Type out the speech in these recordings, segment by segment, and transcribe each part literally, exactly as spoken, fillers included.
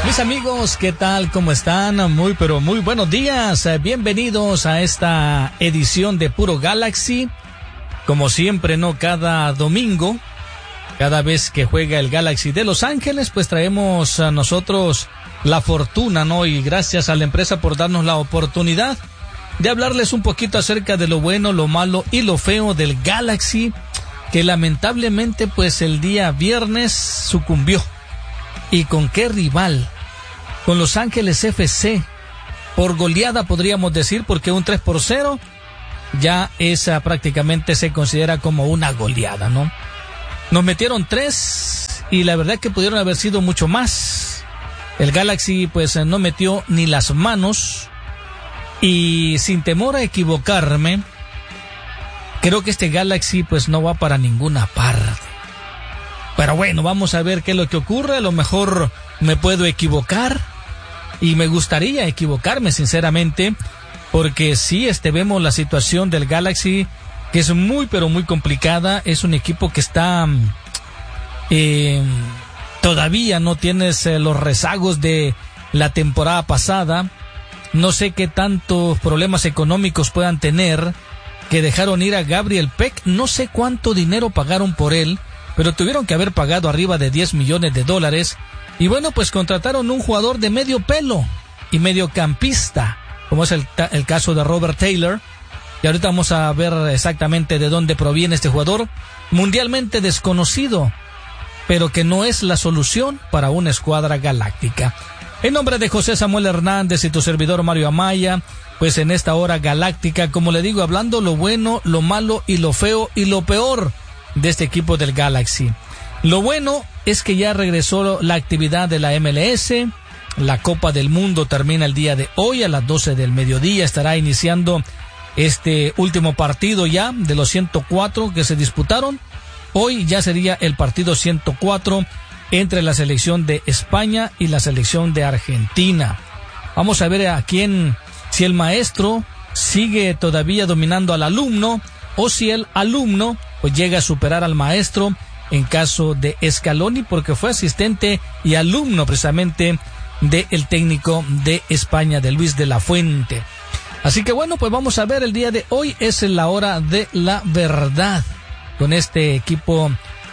Mis amigos, ¿qué tal? ¿Cómo están? Muy, pero muy buenos días. Bienvenidos a esta edición de Puro Galaxy. Como siempre, ¿no? Cada domingo, cada vez que juega el Galaxy de Los Ángeles, pues traemos a nosotros la fortuna, ¿no? Y gracias a la empresa por darnos la oportunidad de hablarles un poquito acerca de lo bueno, lo malo y lo feo del Galaxy, que lamentablemente, pues el día viernes sucumbió. ¿Y con qué rival? Con Los Ángeles F C, por goleada podríamos decir, porque un tres por cero ya esa prácticamente se considera como una goleada, ¿no? Nos metieron tres y la verdad que pudieron haber sido mucho más. El Galaxy pues no metió ni las manos y sin temor a equivocarme, creo que este Galaxy pues no va para ninguna parte. Pero bueno, vamos a ver qué es lo que ocurre. A lo mejor me puedo equivocar y me gustaría equivocarme sinceramente, porque sí este, vemos la situación del Galaxy, que es muy pero muy complicada. Es un equipo que está eh, todavía no tienes eh, los rezagos de la temporada pasada. No sé qué tantos problemas económicos puedan tener, que dejaron ir a Gabriel Peck. No sé cuánto dinero pagaron por él, pero tuvieron que haber pagado arriba de diez millones de dólares. Y bueno, pues contrataron un jugador de medio pelo y mediocampista, como es el, el caso de Robert Taylor. Y ahorita vamos a ver exactamente de dónde proviene este jugador, mundialmente desconocido, pero que no es la solución para una escuadra galáctica. En nombre de José Samuel Hernández y tu servidor Mario Amaya, pues en esta hora galáctica, como le digo, hablando lo bueno, lo malo y lo feo y lo peor de este equipo del Galaxy. Lo bueno es que ya regresó la actividad de la M L S. La Copa del Mundo termina el día de hoy a las doce del mediodía. Estará iniciando este último partido ya de los ciento cuatro que se disputaron. Hoy ya sería el partido ciento cuatro entre la selección de España y la selección de Argentina. Vamos a ver a quién, si el maestro sigue todavía dominando al alumno o si el alumno pues llega a superar al maestro en caso de Scaloni, porque fue asistente y alumno precisamente del técnico de España, de Luis de la Fuente. Así que bueno, pues vamos a ver, el día de hoy es la hora de la verdad con este equipo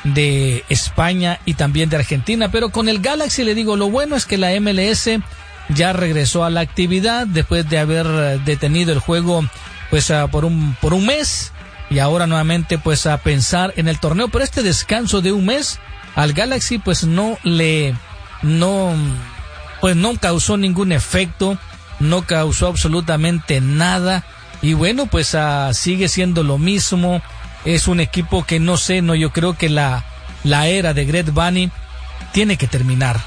de España y también de Argentina. Pero con el Galaxy le digo, lo bueno es que la M L S ya regresó a la actividad después de haber detenido el juego pues uh, por un por un mes. Y ahora nuevamente pues a pensar en el torneo. Pero este descanso de un mes al Galaxy pues no le no pues no causó ningún efecto, no causó absolutamente nada. Y bueno, pues uh, sigue siendo lo mismo. Es un equipo que no sé, no yo creo que la la era de Greg Vanney tiene que terminar.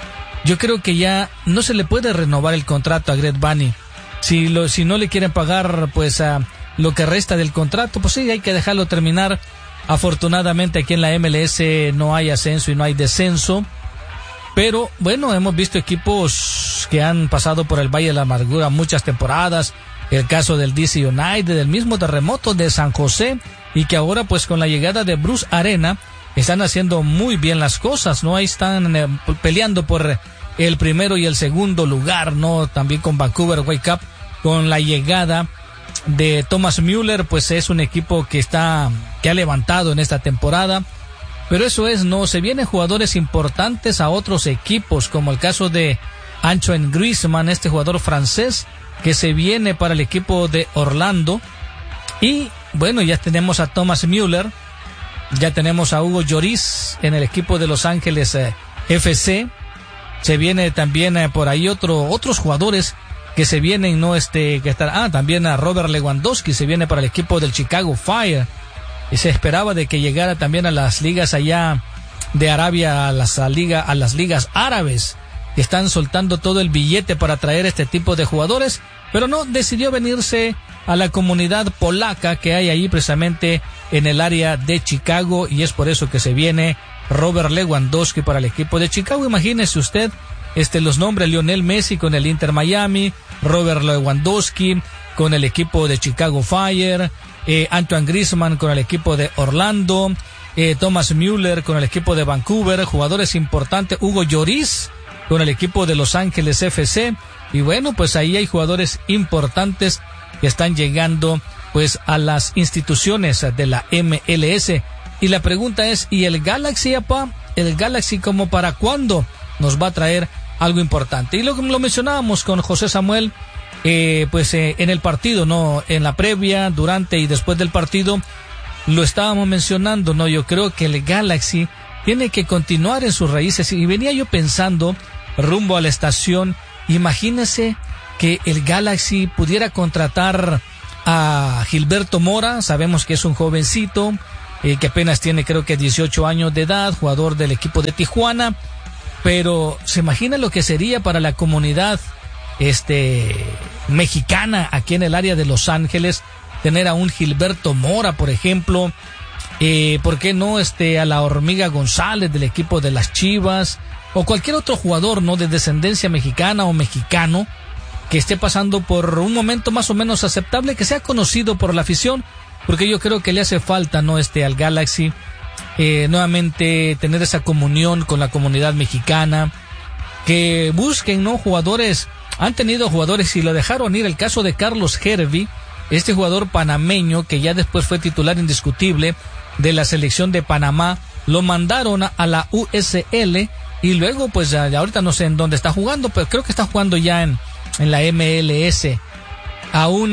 Yo creo que ya no se le puede renovar el contrato a Greg Vanney. Si lo si no le quieren pagar pues a uh, lo que resta del contrato, pues sí, hay que dejarlo terminar. Afortunadamente aquí en la M L S no hay ascenso y no hay descenso, pero bueno, hemos visto equipos que han pasado por el Valle de la Amargura muchas temporadas, el caso del D C United, del mismo Terremoto de San José, y que ahora pues con la llegada de Bruce Arena están haciendo muy bien las cosas, ¿no? Ahí están eh, peleando por el primero y el segundo lugar, ¿no? También con Vancouver Whitecaps, con la llegada de Thomas Müller, pues es un equipo que está, que ha levantado en esta temporada. Pero eso es, no, se vienen jugadores importantes a otros equipos, como el caso de Antoine Griezmann, este jugador francés, que se viene para el equipo de Orlando. Y bueno, ya tenemos a Thomas Müller, ya tenemos a Hugo Lloris en el equipo de Los Ángeles eh, F C. Se viene también eh, por ahí otro, otros jugadores que se vienen, no este, que están, ah, también a Robert Lewandowski se viene para el equipo del Chicago Fire, y se esperaba de que llegara también a las ligas allá de Arabia, a las, a liga, a las ligas árabes, que están soltando todo el billete para traer este tipo de jugadores, pero no, decidió venirse a la comunidad polaca que hay ahí precisamente en el área de Chicago, y es por eso que se viene Robert Lewandowski para el equipo de Chicago. Imagínese usted, este, los nombres: Lionel Messi con el Inter Miami, Robert Lewandowski con el equipo de Chicago Fire, eh, Antoine Griezmann con el equipo de Orlando, eh, Thomas Müller con el equipo de Vancouver, jugadores importantes, Hugo Lloris con el equipo de Los Ángeles F C. Y bueno, pues ahí hay jugadores importantes que están llegando pues a las instituciones de la M L S. Y la pregunta es, ¿y el Galaxy, apa? ¿El Galaxy como para cuándo nos va a traer algo importante? Y lo, lo mencionábamos con José Samuel, eh, pues eh, en el partido, ¿no? En la previa, durante y después del partido, lo estábamos mencionando, ¿no? Yo creo que el Galaxy tiene que continuar en sus raíces. Y venía yo pensando, rumbo a la estación, imagínese que el Galaxy pudiera contratar a Gilberto Mora. Sabemos que es un jovencito, eh, que apenas tiene creo que dieciocho años de edad, jugador del equipo de Tijuana, pero se imagina lo que sería para la comunidad este mexicana aquí en el área de Los Ángeles tener a un Gilberto Mora, por ejemplo. Eh, ¿por qué no este a la Hormiga González del equipo de las Chivas, o cualquier otro jugador, no, de descendencia mexicana o mexicano que esté pasando por un momento más o menos aceptable, que sea conocido por la afición? Porque yo creo que le hace falta, no, este al Galaxy eh, nuevamente tener esa comunión con la comunidad mexicana, que busquen, no, jugadores. Han tenido jugadores y lo dejaron ir, el caso de Carlos Hervey, este jugador panameño que ya después fue titular indiscutible de la selección de Panamá, lo mandaron a la U S L y luego pues ya, ya ahorita no sé en dónde está jugando, pero creo que está jugando ya en, en la M L S. Aún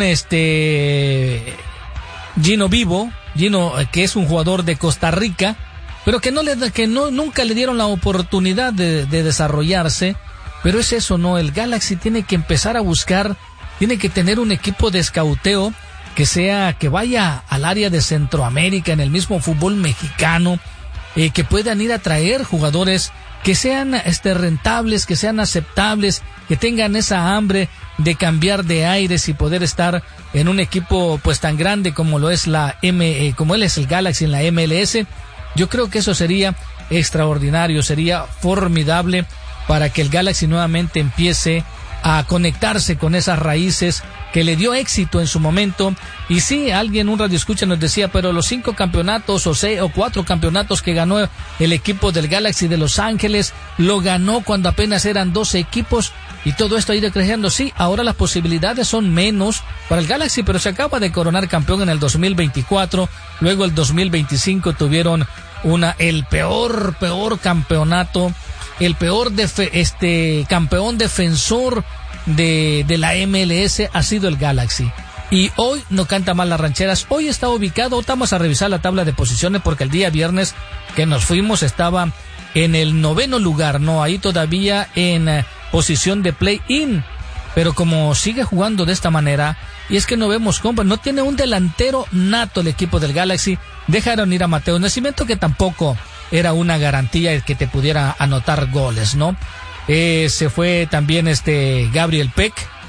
este Gino Vivo, Gino, que es un jugador de Costa Rica, pero que no le que no nunca le dieron la oportunidad de, de desarrollarse. Pero es eso, ¿no? El Galaxy tiene que empezar a buscar, tiene que tener un equipo de escauteo que sea, que vaya al área de Centroamérica, en el mismo fútbol mexicano, eh, que puedan ir a traer jugadores que sean este rentables, que sean aceptables, que tengan esa hambre de cambiar de aires y poder estar en un equipo pues tan grande como lo es la M, eh, como él es el Galaxy en la M L S. Yo creo que eso sería extraordinario, sería formidable para que el Galaxy nuevamente empiece a conectarse con esas raíces que le dio éxito en su momento. Y sí, alguien, un radioescucha nos decía, pero los cinco campeonatos o seis o cuatro campeonatos que ganó el equipo del Galaxy de Los Ángeles, lo ganó cuando apenas eran doce equipos y todo esto ha ido creciendo. Sí, ahora las posibilidades son menos para el Galaxy, pero se acaba de coronar campeón en el dos mil veinticuatro, luego el dos mil veinticinco tuvieron una, el peor, peor campeonato, el peor defe, este campeón defensor de, de la M L S ha sido el Galaxy. Y hoy no canta mal las rancheras. Hoy está ubicado, vamos a revisar la tabla de posiciones porque el día viernes que nos fuimos estaba en el noveno lugar, no, ahí todavía en uh, posición de play-in. Pero como sigue jugando de esta manera, y es que no vemos cómo, no tiene un delantero nato el equipo del Galaxy. Dejaron ir a Mateo Nascimento, que tampoco era una garantía el que te pudiera anotar goles, ¿no? Eh, se fue también este Gabriel Peck,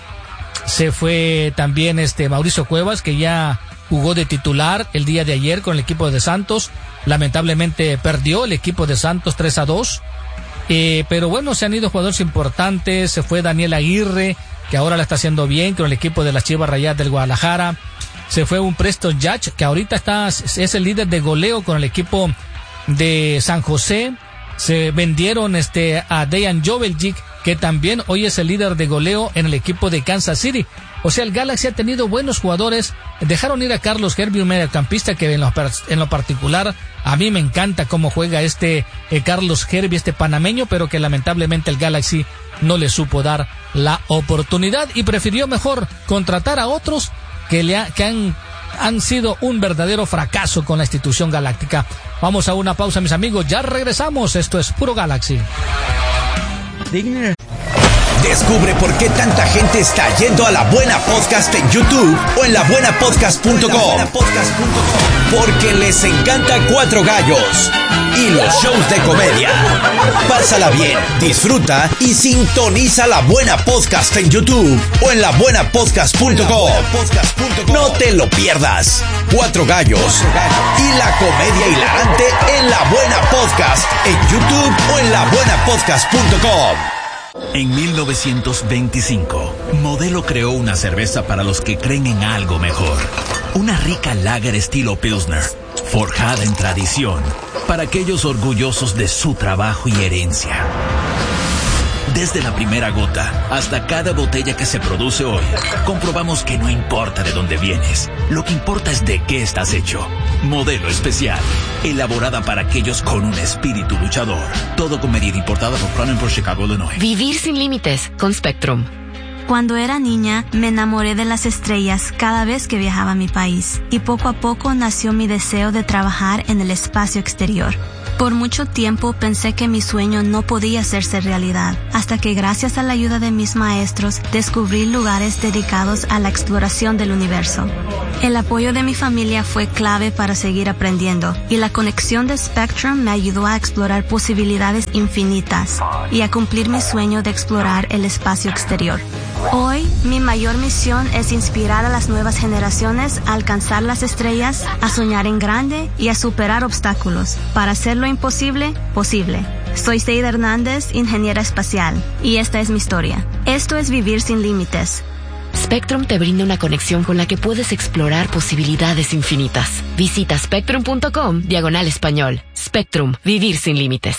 se fue también este Mauricio Cuevas, que ya jugó de titular el día de ayer con el equipo de Santos. Lamentablemente perdió el equipo de Santos tres a dos. Eh, pero bueno, se han ido jugadores importantes. Se fue Daniel Aguirre, que ahora la está haciendo bien con el equipo de las Chivas Rayadas del Guadalajara. Se fue un Preston Yach, que ahorita está, es el líder de goleo con el equipo de San José. Se vendieron este a Dejan Joveljic, que también hoy es el líder de goleo en el equipo de Kansas City. O sea, el Galaxy ha tenido buenos jugadores. Dejaron ir a Carlos Hervey, un mediocampista que en lo, en lo particular a mí me encanta cómo juega este eh, Carlos Hervey, este panameño, pero que lamentablemente el Galaxy no le supo dar la oportunidad y prefirió mejor contratar a otros que le ha, que han han sido un verdadero fracaso con la institución galáctica. Vamos a una pausa, mis amigos, ya regresamos. Esto es Puro Galaxy. Digner. Descubre por qué tanta gente está yendo a La Buena Podcast en YouTube o en la buena podcast punto com. Porque les encanta Cuatro Gallos y los shows de comedia. Pásala bien, disfruta y sintoniza La Buena Podcast en YouTube o en la buena podcast punto com. No te lo pierdas. Cuatro Gallos y la comedia hilarante en La Buena Podcast en YouTube o en la buena podcast punto com. En mil novecientos veinticinco, Modelo creó una cerveza para los que creen en algo mejor. Una rica lager estilo Pilsner, forjada en tradición, para aquellos orgullosos de su trabajo y herencia. Desde la primera gota hasta cada botella que se produce hoy, comprobamos que no importa de dónde vienes, lo que importa es de qué estás hecho. Modelo especial, elaborada para aquellos con un espíritu luchador. Todo con medida, importada por Cronenberg, Chicago, Illinois. Vivir sin límites con Spectrum. Cuando era niña, me enamoré de las estrellas cada vez que viajaba a mi país, y poco a poco nació mi deseo de trabajar en el espacio exterior. Por mucho tiempo pensé que mi sueño no podía hacerse realidad, hasta que gracias a la ayuda de mis maestros descubrí lugares dedicados a la exploración del universo. El apoyo de mi familia fue clave para seguir aprendiendo, y la conexión de Spectrum me ayudó a explorar posibilidades infinitas y a cumplir mi sueño de explorar el espacio exterior. Hoy, mi mayor misión es inspirar a las nuevas generaciones a alcanzar las estrellas, a soñar en grande y a superar obstáculos para hacer lo imposible posible. Soy Seida Hernández, ingeniera espacial, y esta es mi historia. Esto es Vivir sin Límites. Spectrum te brinda una conexión con la que puedes explorar posibilidades infinitas. Visita spectrum punto com diagonal español. Spectrum, vivir sin límites.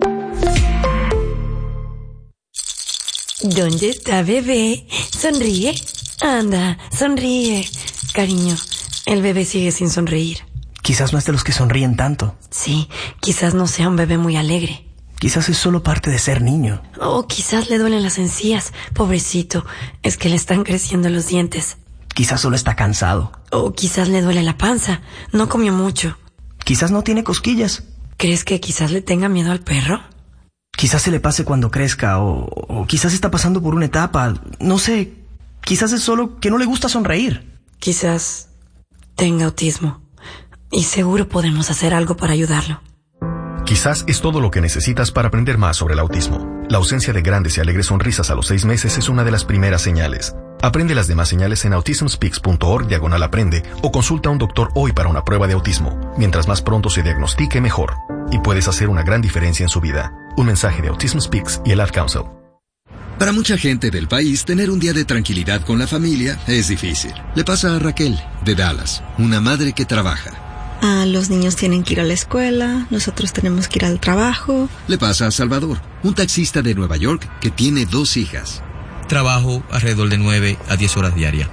¿Dónde está bebé? Sonríe. Anda, sonríe. Cariño, el bebé sigue sin sonreír. Quizás no es de los que sonríen tanto. Sí, quizás no sea un bebé muy alegre. Quizás es solo parte de ser niño. O quizás le duelen las encías. Pobrecito, es que le están creciendo los dientes. Quizás solo está cansado. O quizás le duele la panza. No comió mucho. Quizás no tiene cosquillas. ¿Crees que quizás le tenga miedo al perro? Quizás se le pase cuando crezca, o, o quizás está pasando por una etapa. No sé, quizás es solo que no le gusta sonreír. Quizás tenga autismo. Y seguro podemos hacer algo para ayudarlo. Quizás es todo lo que necesitas para aprender más sobre el autismo. La ausencia de grandes y alegres sonrisas a los seis meses es una de las primeras señales. Aprende las demás señales en autism speaks punto org diagonal aprende o consulta a un doctor hoy para una prueba de autismo. Mientras más pronto se diagnostique, mejor. Y puedes hacer una gran diferencia en su vida. Un mensaje de Autism Speaks y el Ad Council. Para mucha gente del país, tener un día de tranquilidad con la familia es difícil. Le pasa a Raquel, de Dallas, una madre que trabaja. Ah, los niños tienen que ir a la escuela, nosotros tenemos que ir al trabajo. Le pasa a Salvador, un taxista de Nueva York que tiene dos hijas. Trabajo alrededor de nueve a diez horas diarias.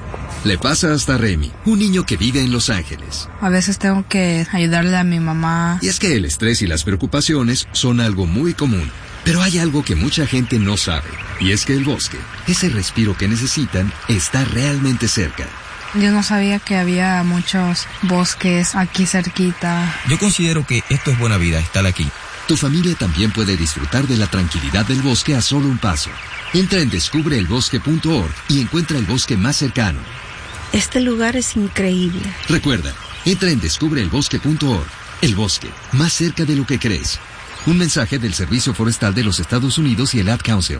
Le pasa hasta Remy, un niño que vive en Los Ángeles. A veces tengo que ayudarle a mi mamá. Y es que el estrés y las preocupaciones son algo muy común. Pero hay algo que mucha gente no sabe, y es que el bosque, ese respiro que necesitan, está realmente cerca. Yo no sabía que había muchos bosques aquí cerquita. Yo considero que esto es buena vida, estar aquí. Tu familia también puede disfrutar de la tranquilidad del bosque a solo un paso. Entra en descubre el bosque punto org y encuentra el bosque más cercano. Este lugar es increíble. Recuerda, entra en descubre el bosque punto org. El bosque, más cerca de lo que crees. Un mensaje del Servicio Forestal de los Estados Unidos y el Ad Council.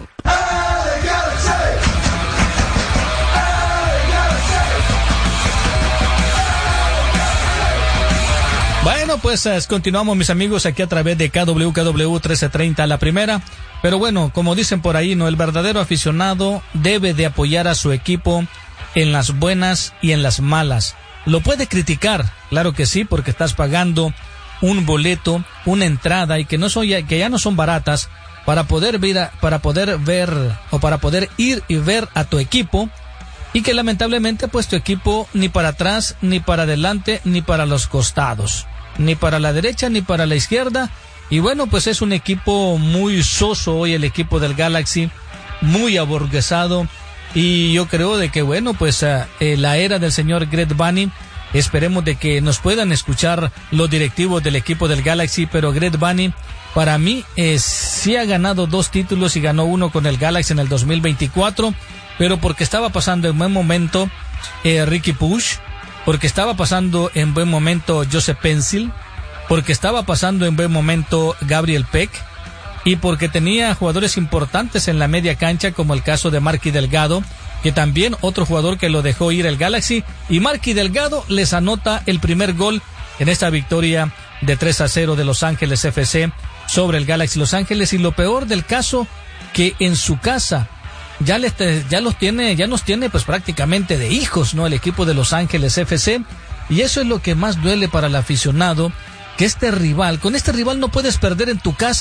Bueno, pues eh, continuamos, mis amigos, aquí a través de K W K W trece treinta, la primera. Pero bueno, como dicen por ahí, no, el verdadero aficionado debe de apoyar a su equipo en las buenas y en las malas. Lo puede criticar, claro que sí, porque estás pagando un boleto, una entrada, y que no son ya, que ya no son baratas, para poder ver, a, para poder ver o para poder ir y ver a tu equipo, y que lamentablemente pues tu equipo ni para atrás, ni para adelante, ni para los costados, ni para la derecha, ni para la izquierda. Y bueno, pues es un equipo muy soso hoy, el equipo del Galaxy, muy aburguesado. Y yo creo de que bueno, pues uh, eh, la era del señor Greg Vanney, esperemos de que nos puedan escuchar los directivos del equipo del Galaxy, pero Greg Vanney para mí eh, sí ha ganado dos títulos y ganó uno con el Galaxy en el dos mil veinticuatro, pero porque estaba pasando en buen momento eh, Ricky Push, porque estaba pasando en buen momento Joseph Pencil, porque estaba pasando en buen momento Gabriel Peck, y porque tenía jugadores importantes en la media cancha, como el caso de Marky Delgado, que también otro jugador que lo dejó ir el Galaxy, y Marky Delgado les anota el primer gol en esta victoria de tres a cero de Los Ángeles F C sobre el Galaxy Los Ángeles. Y lo peor del caso, que en su casa ya les ya los tiene, ya nos tiene pues prácticamente de hijos, ¿no? El equipo de Los Ángeles F C, y eso es lo que más duele para el aficionado, que este rival, con este rival no puedes perder en tu casa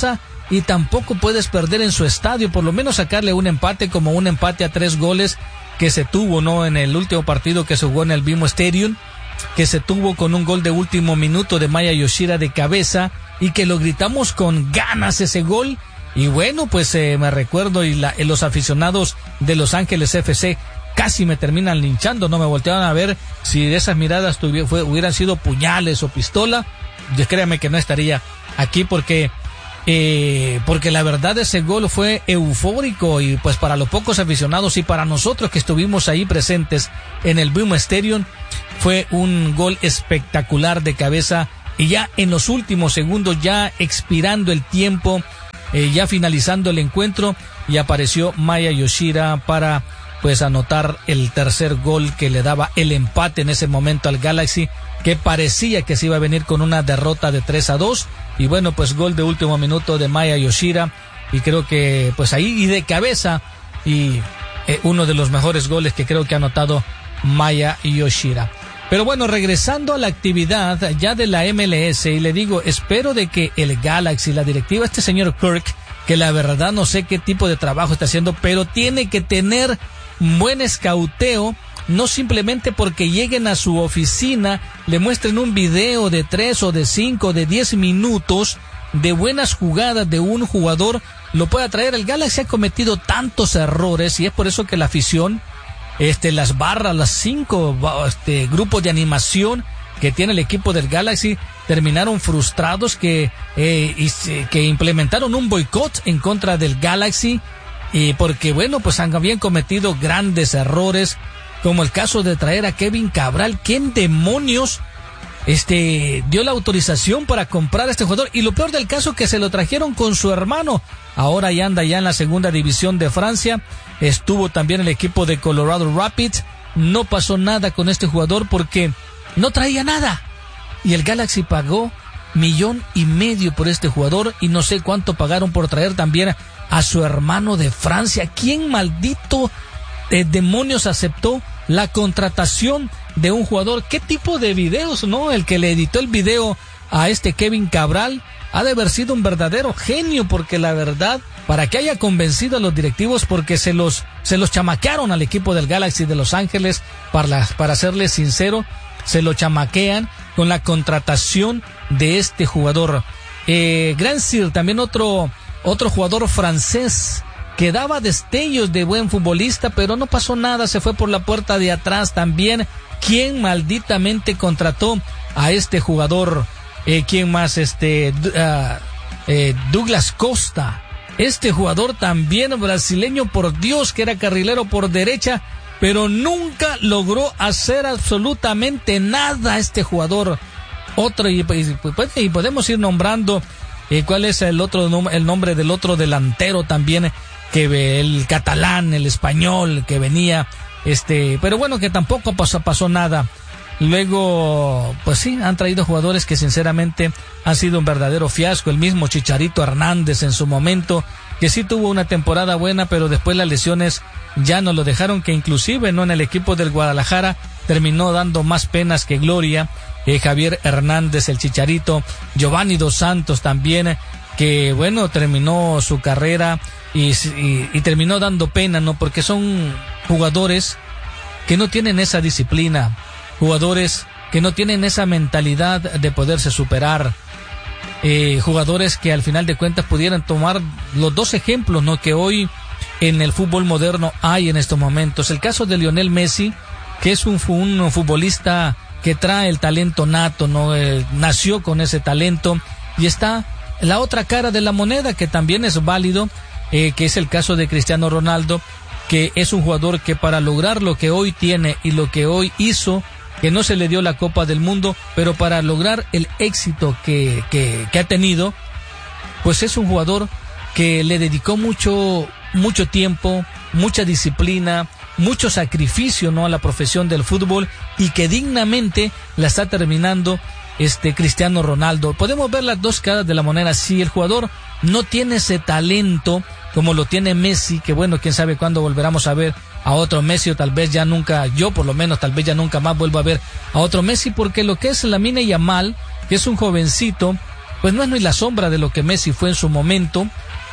y tampoco puedes perder en su estadio, por lo menos sacarle un empate como un empate a tres goles que se tuvo, ¿no? En el último partido que se jugó en el BMO Stadium, que se tuvo con un gol de último minuto de Maya Yoshida de cabeza y que lo gritamos con ganas ese gol. Y bueno, pues eh, me recuerdo y, la, y los aficionados de Los Ángeles F C casi me terminan linchando, no me volteaban a ver si esas miradas tuvi- fue, hubieran sido puñales o pistola. Yo créame que no estaría aquí porque eh, porque la verdad ese gol fue eufórico y pues para los pocos aficionados y para nosotros que estuvimos ahí presentes en el BMO Stadium fue un gol espectacular de cabeza y ya en los últimos segundos, ya expirando el tiempo, eh, ya finalizando el encuentro, y apareció Maya Yoshida para pues anotar el tercer gol que le daba el empate en ese momento al Galaxy, que parecía que se iba a venir con una derrota de tres a dos, y bueno, pues gol de último minuto de Maya Yoshida, y creo que pues ahí y de cabeza, y eh, uno de los mejores goles que creo que ha anotado Maya Yoshida. Pero bueno, regresando a la actividad ya de la M L S, y le digo, espero de que el Galaxy, la directiva, este señor Kirk, que la verdad no sé qué tipo de trabajo está haciendo, pero tiene que tener buen escauteo, no simplemente porque lleguen a su oficina, le muestren un video de tres o de cinco o de diez minutos de buenas jugadas de un jugador, lo pueda traer. El Galaxy ha cometido tantos errores y es por eso que la afición, este, las barras, las cinco este, grupos de animación que tiene el equipo del Galaxy terminaron frustrados, que, eh, y, que implementaron un boicot en contra del Galaxy. Y porque, bueno, pues habían cometido grandes errores, como el caso de traer a Kevin Cabral. ¿Quién demonios este dio la autorización para comprar a este jugador? Y lo peor del caso, que se lo trajeron con su hermano. Ahora ya anda ya en la segunda división de Francia. Estuvo también el equipo de Colorado Rapids. No pasó nada con este jugador porque no traía nada. Y el Galaxy pagó millón y medio por este jugador, y no sé cuánto pagaron por traer también a su hermano de Francia. ¿Quién maldito eh, demonios aceptó la contratación de un jugador? ¿Qué tipo de videos, no? El que le editó el video a este Kevin Cabral ha de haber sido un verdadero genio, porque la verdad, para que haya convencido a los directivos, porque se los se los chamaquearon al equipo del Galaxy de Los Ángeles, para, para serles sincero, se lo chamaquean con la contratación de este jugador. Eh, Grand Sir, también otro Otro jugador francés que daba destellos de buen futbolista, pero no pasó nada, se fue por la puerta de atrás también. ¿Quién malditamente contrató a este jugador? Eh, ¿Quién más? Este uh, eh, Douglas Costa. Este jugador también brasileño, por Dios, que era carrilero por derecha, pero nunca logró hacer absolutamente nada este jugador. Otro, y, y, y podemos ir nombrando Eh, ¿cuál es el otro el nombre del otro delantero también, que el catalán, el español que venía, este, pero bueno, que tampoco pasó, pasó nada. Luego, pues sí, han traído jugadores que sinceramente han sido un verdadero fiasco. El mismo Chicharito Hernández en su momento, que sí tuvo una temporada buena, pero después las lesiones ya no lo dejaron, que inclusive no en el equipo del Guadalajara terminó dando más penas que gloria. Eh, Javier Hernández, el Chicharito, Giovanni Dos Santos también, que bueno, terminó su carrera y, y, y terminó dando pena, ¿no? Porque son jugadores que no tienen esa disciplina, jugadores que no tienen esa mentalidad de poderse superar, eh, jugadores que al final de cuentas pudieran tomar los dos ejemplos, ¿no?, que hoy en el fútbol moderno hay en estos momentos. El caso de Lionel Messi, que es un, un futbolista que trae el talento nato, ¿no? Eh, nació con ese talento, y está la otra cara de la moneda, que también es válido, eh, que es el caso de Cristiano Ronaldo, que es un jugador que para lograr lo que hoy tiene y lo que hoy hizo, que no se le dio la Copa del Mundo, pero para lograr el éxito que, que, que ha tenido, pues es un jugador que le dedicó mucho, mucho tiempo, mucha disciplina, mucho sacrificio, ¿no?, a la profesión del fútbol, y que dignamente la está terminando este Cristiano Ronaldo. Podemos ver las dos caras de la moneda. Si el jugador no tiene ese talento como lo tiene Messi, que bueno, quién sabe cuándo volveremos a ver a otro Messi, o tal vez ya nunca, yo por lo menos tal vez ya nunca más vuelvo a ver a otro Messi, porque lo que es Lamine Yamal, que es un jovencito pues no es ni la sombra de lo que Messi fue en su momento,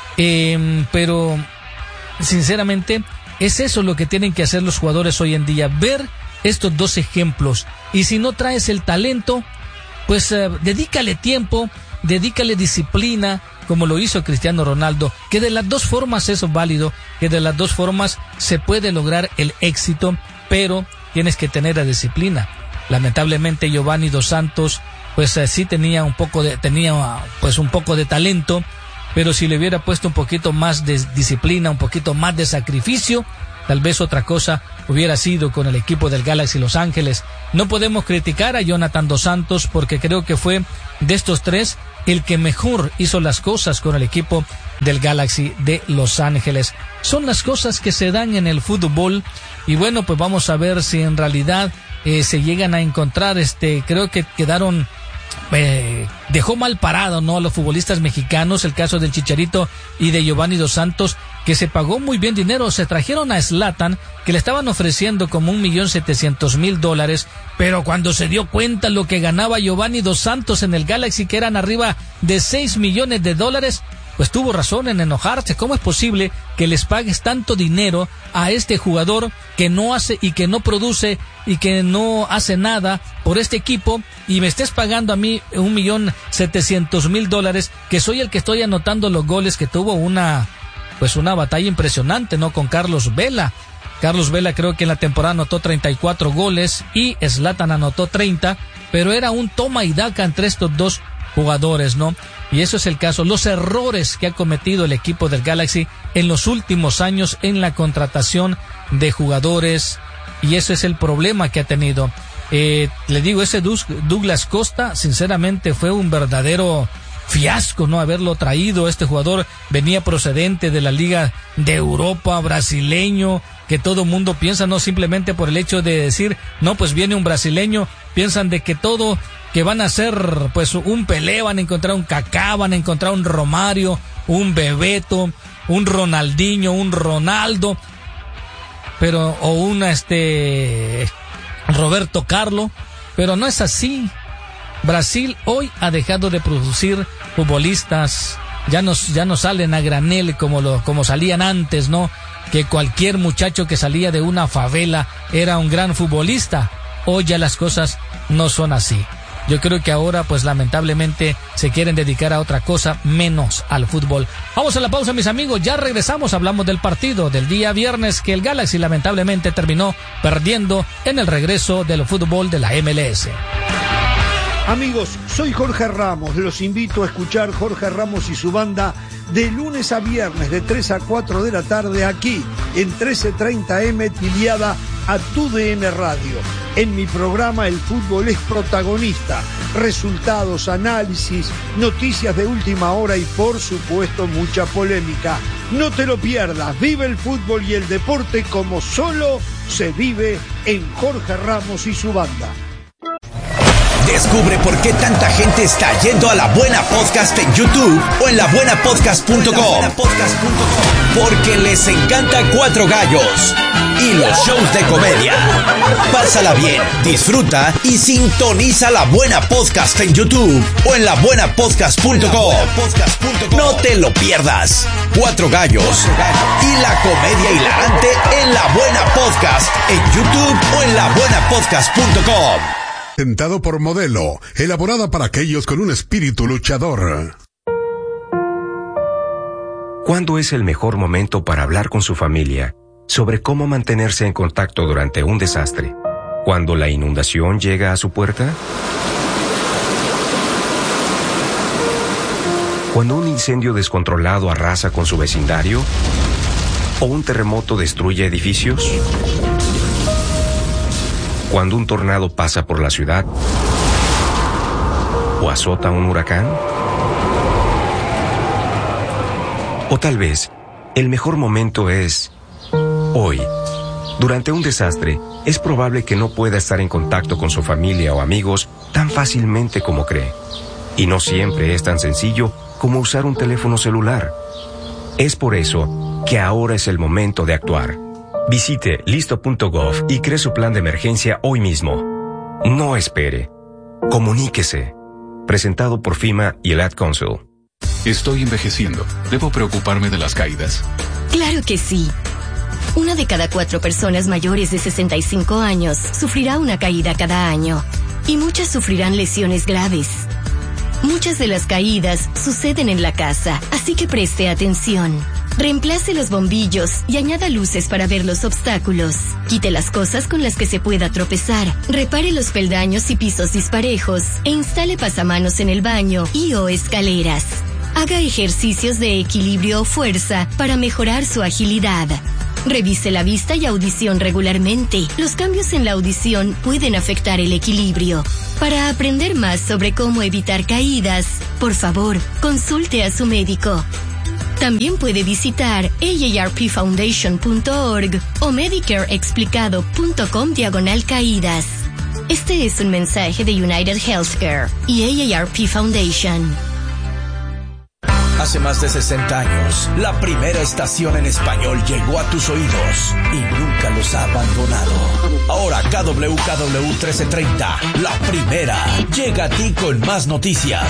eh, pero sinceramente es eso lo que tienen que hacer los jugadores hoy en día, ver estos dos ejemplos, y si no traes el talento, pues eh, dedícale tiempo, dedícale disciplina, como lo hizo Cristiano Ronaldo, que de las dos formas es válido, que de las dos formas se puede lograr el éxito, pero tienes que tener la disciplina. Lamentablemente Giovanni Dos Santos, pues eh, sí tenía un poco de, tenía pues un poco de talento, pero si le hubiera puesto un poquito más de disciplina, un poquito más de sacrificio, tal vez otra cosa hubiera sido con el equipo del Galaxy Los Ángeles. No podemos criticar a Jonathan Dos Santos porque creo que fue de estos tres el que mejor hizo las cosas con el equipo del Galaxy de Los Ángeles. Son las cosas que se dan en el fútbol y bueno, pues vamos a ver si en realidad eh, se llegan a encontrar, este, creo que quedaron... Eh, dejó mal parado, ¿no?, a los futbolistas mexicanos, el caso del Chicharito y de Giovanni Dos Santos, que se pagó muy bien dinero. Se trajeron a Zlatan, que le estaban ofreciendo como un millón setecientos mil dólares, pero cuando se dio cuenta lo que ganaba Giovanni Dos Santos en el Galaxy, que eran arriba de seis millones de dólares, pues tuvo razón en enojarse. ¿Cómo es posible que les pagues tanto dinero a este jugador que no hace y que no produce y que no hace nada por este equipo, y me estés pagando a mí un millón setecientos mil dólares, que soy el que estoy anotando los goles, que tuvo una pues una batalla impresionante, ¿no?, con Carlos Vela? Carlos Vela creo que en la temporada anotó treinta y cuatro goles y Zlatan anotó treinta, pero era un toma y daca entre estos dos jugadores, ¿no? Y eso es el caso, los errores que ha cometido el equipo del Galaxy en los últimos años en la contratación de jugadores, y eso es el problema que ha tenido. Eh, le digo, ese Douglas Costa, sinceramente fue un verdadero fiasco, ¿no?, haberlo traído. Este jugador venía procedente de la Liga de Europa, brasileño, que todo mundo piensa, no simplemente por el hecho de decir, no, pues viene un brasileño, piensan de que todo, que van a hacer pues un Pelé, van a encontrar un Kaká, van a encontrar un Romario, un Bebeto, un Ronaldinho, un Ronaldo, pero o un este Roberto Carlos, pero no es así. Brasil hoy ha dejado de producir futbolistas, ya no, ya no salen a granel como lo, como salían antes, ¿no?, que cualquier muchacho que salía de una favela era un gran futbolista. Hoy ya las cosas no son así. Yo creo que ahora, pues lamentablemente, se quieren dedicar a otra cosa menos al fútbol. Vamos a la pausa, mis amigos, ya regresamos, hablamos del partido del día viernes, que el Galaxy lamentablemente terminó perdiendo en el regreso del fútbol de la M L S. Amigos, soy Jorge Ramos, los invito a escuchar Jorge Ramos y su banda de lunes a viernes de tres a cuatro de la tarde aquí en trece treinta eme tiliada a tu D N Radio. En mi programa el fútbol es protagonista, resultados, análisis, noticias de última hora y por supuesto mucha polémica. No te lo pierdas, vive el fútbol y el deporte como solo se vive en Jorge Ramos y su banda. Descubre por qué tanta gente está yendo a La Buena Podcast en YouTube o en la buena podcast punto com. Porque les encanta Cuatro Gallos y los shows de comedia. Pásala bien, disfruta y sintoniza La Buena Podcast en YouTube o en la buena podcast punto com. No te lo pierdas. Cuatro Gallos y la comedia hilarante en La Buena Podcast en YouTube o en la buena podcast punto com. Presentado por Modelo, elaborada para aquellos con un espíritu luchador. ¿Cuándo es el mejor momento para hablar con su familia sobre cómo mantenerse en contacto durante un desastre? ¿Cuando la inundación llega a su puerta? ¿Cuando un incendio descontrolado arrasa con su vecindario? ¿O un terremoto destruye edificios? ¿Cuando un tornado pasa por la ciudad? ¿O azota un huracán? O tal vez, el mejor momento es hoy. Durante un desastre, es probable que no pueda estar en contacto con su familia o amigos tan fácilmente como cree. Y no siempre es tan sencillo como usar un teléfono celular. Es por eso que ahora es el momento de actuar. Visite listo punto gov y cree su plan de emergencia hoy mismo. No espere. Comuníquese. Presentado por FEMA y el Ad Council. Estoy envejeciendo. ¿Debo preocuparme de las caídas? Claro que sí. Una de cada cuatro personas mayores de sesenta y cinco años sufrirá una caída cada año. Y muchas sufrirán lesiones graves. Muchas de las caídas suceden en la casa, así que preste atención. Reemplace los bombillos y añada luces para ver los obstáculos. Quite las cosas con las que se pueda tropezar. Repare los peldaños y pisos disparejos e instale pasamanos en el baño y o escaleras. Haga ejercicios de equilibrio o fuerza para mejorar su agilidad. Revise la vista y audición regularmente. Los cambios en la audición pueden afectar el equilibrio. Para aprender más sobre cómo evitar caídas, por favor, consulte a su médico. También puede visitar A A R P foundation punto org o medicareexplicado punto com diagonal caídas. Este es un mensaje de United Healthcare y A A R P Foundation. Hace más de sesenta años, la primera estación en español llegó a tus oídos y nunca los ha abandonado. Ahora K W K W trece treinta, la primera, llega a ti con más noticias,